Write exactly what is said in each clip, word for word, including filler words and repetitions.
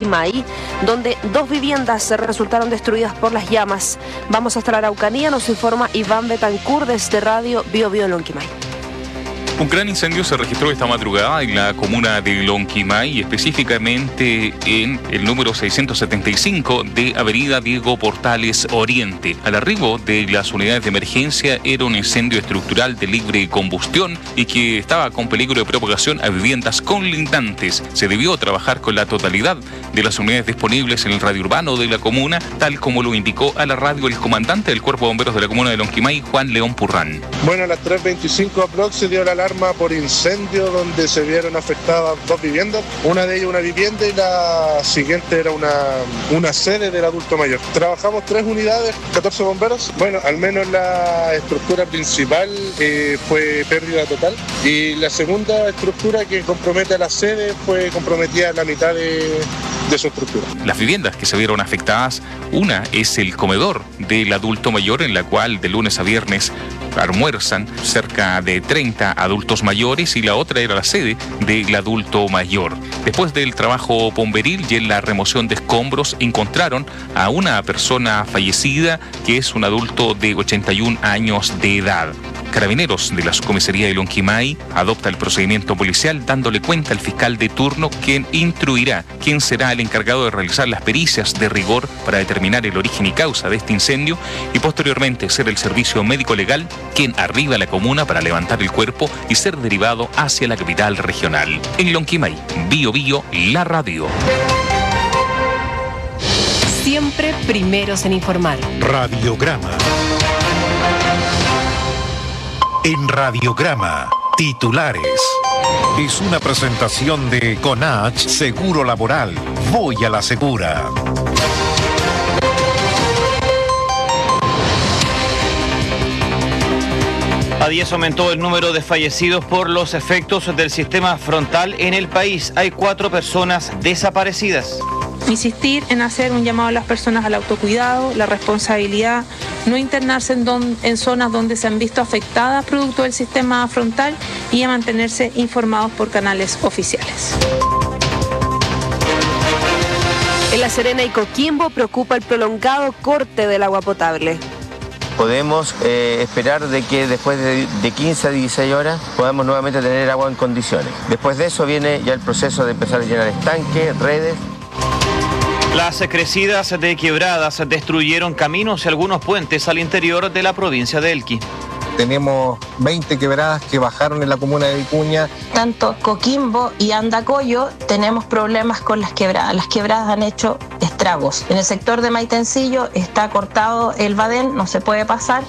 Lonquimay, donde dos viviendas resultaron destruidas por las llamas. Vamos hasta la Araucanía, nos informa Iván Betancourt desde Radio Bio Bio Lonquimay. Un gran incendio se registró esta madrugada en la comuna de Lonquimay, específicamente en el número seiscientos setenta y cinco de Avenida Diego Portales Oriente. Al arribo de las unidades de emergencia era un incendio estructural de libre combustión y que estaba con peligro de propagación a viviendas colindantes. Se debió trabajar con la totalidad de las unidades disponibles en el radio urbano de la comuna, tal como lo indicó a la radio el comandante del Cuerpo de Bomberos de la comuna de Lonquimay, Juan León Purrán. Bueno, a las tres veinticinco aprox se dio la alarma por incendio donde se vieron afectadas dos viviendas, una de ellas una vivienda y la siguiente era una, una sede del adulto mayor. Trabajamos tres unidades, catorce bomberos. Bueno, al menos la estructura principal eh, fue pérdida total y la segunda estructura que compromete a la sede fue comprometida a la mitad de, de su estructura. Las viviendas que se vieron afectadas, una es el comedor del adulto mayor, en la cual de lunes a viernes almuerzan cerca de treinta adultos mayores, y la otra era la sede del adulto mayor. Después del trabajo bomberil y en la remoción de escombros, encontraron a una persona fallecida que es un adulto de ochenta y un años de edad. Carabineros de la subcomisaría de Lonquimay adopta el procedimiento policial dándole cuenta al fiscal de turno, quien instruirá quién será el encargado de realizar las pericias de rigor para determinar el origen y causa de este incendio, y posteriormente ser el servicio médico legal quien arriba a la comuna para levantar el cuerpo y ser derivado hacia la capital regional. En Lonquimay, Bio Bio, la radio. Siempre primeros en informar. Radiograma. En Radiograma, titulares. Es una presentación de CONACH Seguro Laboral. Voy a la segura. A diez aumentó el número de fallecidos por los efectos del sistema frontal en el país. Hay cuatro personas desaparecidas. Insistir en hacer un llamado a las personas al autocuidado, la responsabilidad, no internarse en, don, en zonas donde se han visto afectadas producto del sistema frontal y a mantenerse informados por canales oficiales. En La Serena y Coquimbo preocupa el prolongado corte del agua potable. Podemos eh, esperar de que después de, de quince a dieciséis horas podamos nuevamente tener agua en condiciones. Después de eso viene ya el proceso de empezar a llenar estanques, redes. Las crecidas de quebradas destruyeron caminos y algunos puentes al interior de la provincia de Elqui. Tenemos veinte quebradas que bajaron en la comuna de Vicuña. Tanto Coquimbo y Andacollo tenemos problemas con las quebradas. Las quebradas han hecho estragos. En el sector de Maitencillo está cortado el badén, no se puede pasar.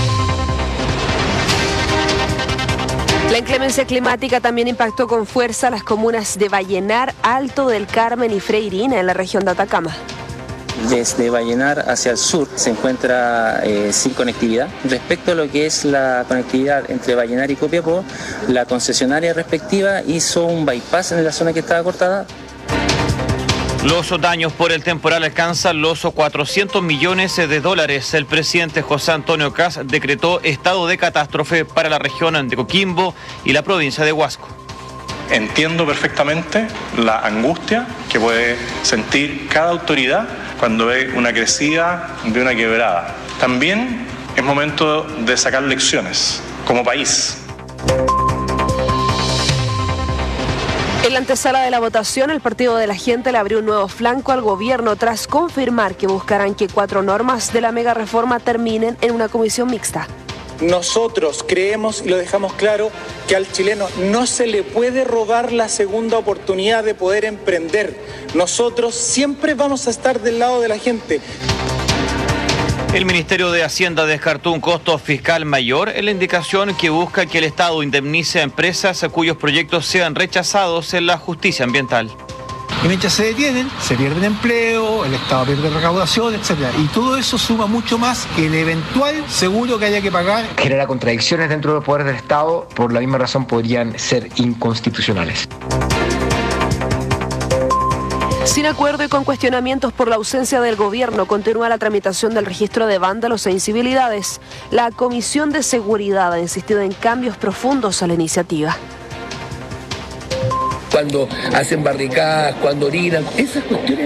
La inclemencia climática también impactó con fuerza las comunas de Vallenar, Alto del Carmen y Freirina en la región de Atacama. Desde Vallenar hacia el sur se encuentra eh, sin conectividad. Respecto a lo que es la conectividad entre Vallenar y Copiapó, la concesionaria respectiva hizo un bypass en la zona que estaba cortada. Los daños por el temporal alcanzan los cuatrocientos millones de dólares. El presidente José Antonio Kast decretó estado de catástrofe para la región de Coquimbo y la provincia de Huasco. Entiendo perfectamente la angustia que puede sentir cada autoridad cuando ve una crecida de una quebrada. También es momento de sacar lecciones como país. En la antesala de la votación, el Partido de la Gente le abrió un nuevo flanco al gobierno tras confirmar que buscarán que cuatro normas de la mega reforma terminen en una comisión mixta. Nosotros creemos, y lo dejamos claro, que al chileno no se le puede robar la segunda oportunidad de poder emprender. Nosotros siempre vamos a estar del lado de la gente. El Ministerio de Hacienda descartó un costo fiscal mayor en la indicación que busca que el Estado indemnice a empresas cuyos proyectos sean rechazados en la justicia ambiental. Y mientras se detienen, se pierde empleo, el Estado pierde recaudación, etcétera. Y todo eso suma mucho más que el eventual seguro que haya que pagar. Genera contradicciones dentro del poder del Estado, por la misma razón podrían ser inconstitucionales. Sin acuerdo y con cuestionamientos por la ausencia del gobierno, continúa la tramitación del registro de vándalos e incivilidades. La Comisión de Seguridad ha insistido en cambios profundos a la iniciativa. Cuando hacen barricadas, cuando orinan, esas cuestiones